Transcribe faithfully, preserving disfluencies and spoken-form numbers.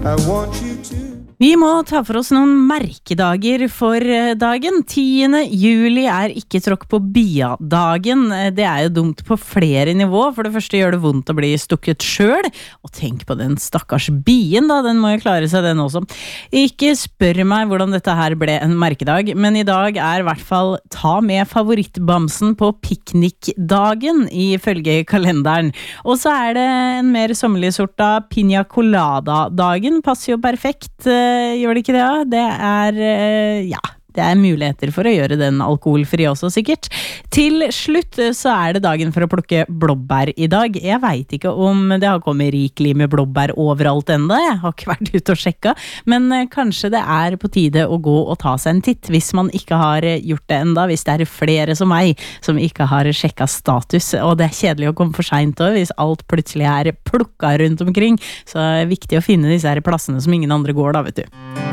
I want you to. Vi må ta for oss noen merkedager for dagen. tiende juli er ikke tråkk på bia-dagen. Det er jo dumt på flere nivå. For det første gjør det vondt å bli stukket selv. Og tenk på den stakkars bien da, den må jo klare seg den også. Ikke spør meg hvordan dette her ble en merkedag, men i dag er i hvert fall ta med favorittbamsen på piknikdagen ifølge kalenderen. Og så er det en mer sommerlig sort av pina colada-dagen. Passer jo perfekt. Gjør det ikke det? Ja? Det er, ja, det er muligheter for å gjøre den alkoholfri også, sikkert. Til slutt så er det dagen for å plukke blåbær i dag. Jeg vet ikke om det har kommet rikelig med blåbær overalt enda. Jeg har ikke vært ute og sjekka, men kanskje det er på tide å gå og ta seg en titt hvis man ikke har gjort det enda, hvis det er flere som meg som ikke har sjekka status, og det er kjedelig å komme for sent også, hvis alt plutselig er plukka rundt omkring, så er det viktig å finne disse her plassene som ingen andre går da, vet du.